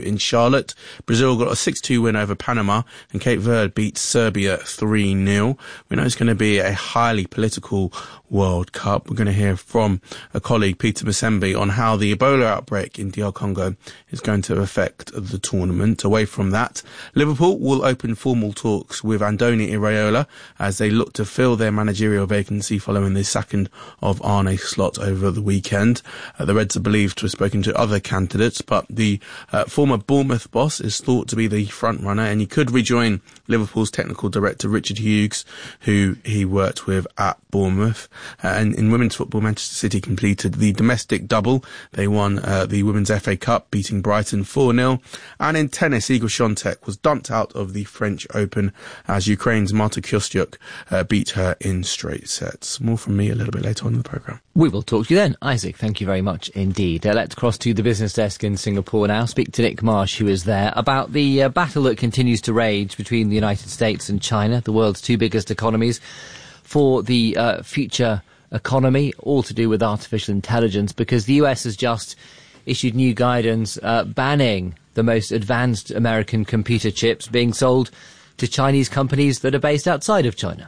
in Charlotte. Brazil got a 6-2 win over Panama, and Cape Verde beat Serbia 3-0. We know it's going to be a highly political World Cup. We're going to hear from a colleague, Peter Musembi, on how the Ebola outbreak in DR Congo is going to affect the tournament. Away from that, Liverpool will open formal talks with Andoni Iraola as they look to fill their managerial vacancy following the sacking of Arne Slot over the weekend. The Reds are believed to have spoken to other candidates, but the former Bournemouth boss is thought to be the front runner, and he could rejoin Liverpool's technical director Richard Hughes, who he worked with at Bournemouth. And in women's football, Manchester City completed the domestic double. They won the Women's FA Cup, beating Brighton 4-0. And in tennis, Iga Świątek was dumped out of the French Open as Ukraine's Marta Kostyuk beat her in straight sets. More from me a little bit later on in the programme. We will talk to you then. Isaac, thank you very much indeed. Let's cross to the business desk in Singapore now. Speak to Nick Marsh, who is there, about the battle that continues to rage between the United States and China, the world's two biggest economies, for the future economy, all to do with artificial intelligence, because the US has just issued new guidance banning the most advanced American computer chips being sold to Chinese companies that are based outside of China.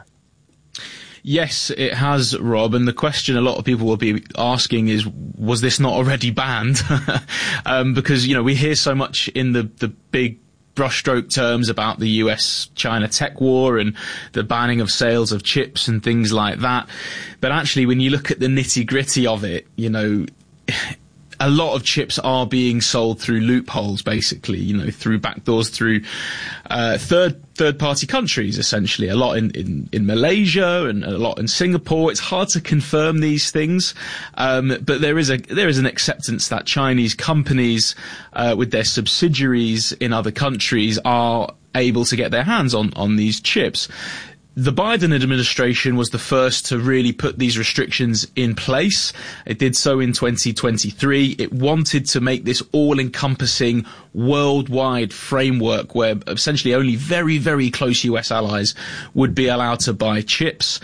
Yes, it has, Rob, and the question a lot of people will be asking is, was this not already banned? Because, you know, we hear so much in the big brushstroke terms about the US-China tech war and the banning of sales of chips and things like that. But actually, when you look at the nitty-gritty of it, you know, a lot of chips are being sold through loopholes, basically, you know, through backdoors, through third-party countries, essentially. A lot in Malaysia and a lot in Singapore. It's hard to confirm these things, but there is an acceptance that Chinese companies, with their subsidiaries in other countries, are able to get their hands on these chips. The Biden administration was the first to really put these restrictions in place. It did so in 2023. It wanted to make this all-encompassing worldwide framework where essentially only very, very close US allies would be allowed to buy chips.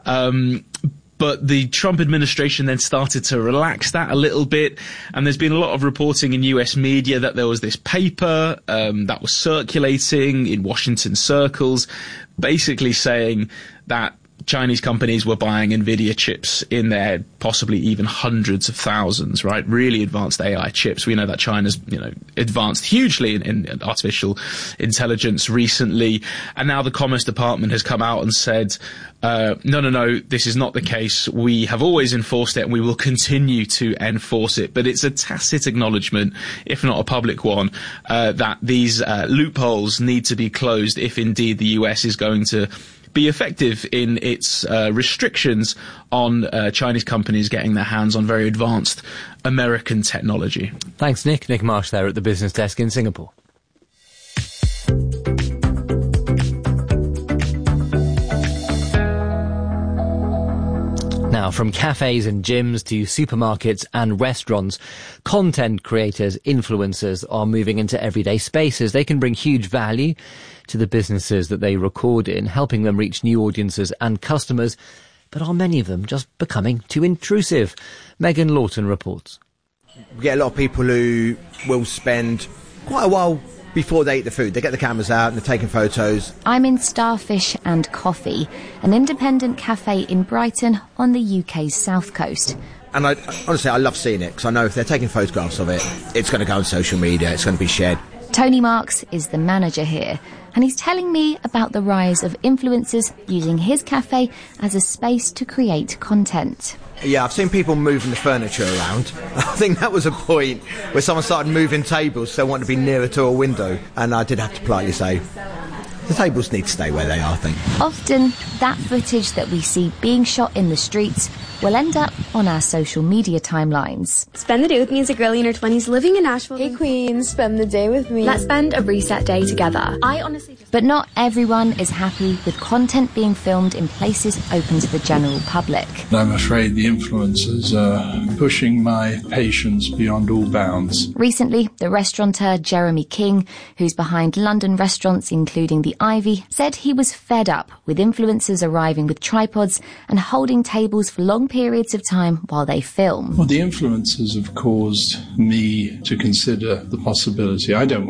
But the Trump administration then started to relax that a little bit, and there's been a lot of reporting in US media that there was this paper that was circulating in Washington circles, basically saying that Chinese companies were buying NVIDIA chips in their possibly even hundreds of thousands, right? Really advanced AI chips. We know that China's, you know, advanced hugely in artificial intelligence recently. And now the Commerce Department has come out and said, no, this is not the case. We have always enforced it and we will continue to enforce it. But it's a tacit acknowledgement, if not a public one, that these loopholes need to be closed if indeed the US is going to be effective in its restrictions on Chinese companies getting their hands on very advanced American technology. Thanks, Nick. Nick Marsh there at the business desk in Singapore. Now, from cafes and gyms to supermarkets and restaurants, content creators, influencers are moving into everyday spaces. They can bring huge value to the businesses that they record in, helping them reach new audiences and customers. But are many of them just becoming too intrusive? Megan Lawton reports. We get a lot of people who will spend quite a while before they eat the food. They get the cameras out and they're taking photos. I'm in Starfish and Coffee, an independent cafe in Brighton on the UK's south coast. And honestly, I love seeing it because I know if they're taking photographs of it, it's going to go on social media, it's going to be shared. Tony Marks is the manager here, and he's telling me about the rise of influencers using his cafe as a space to create content. Yeah, I've seen people moving the furniture around. I think that was a point where someone started moving tables so they wanted to be nearer to a window, and I did have to politely say, the tables need to stay where they are, I think. Often, that footage that we see being shot in the streets will end up on our social media timelines. Spend the day with me as a girlie in her 20s living in Nashville. Hey queen, spend the day with me. Let's spend a reset day together. But not everyone is happy with content being filmed in places open to the general public. I'm afraid the influencers are pushing my patience beyond all bounds. Recently, the restaurateur Jeremy King, who's behind London restaurants including the Ivy, said he was fed up with influencers arriving with tripods and holding tables for long periods of time while they film. Well, the influencers have caused me to consider the possibility. I don't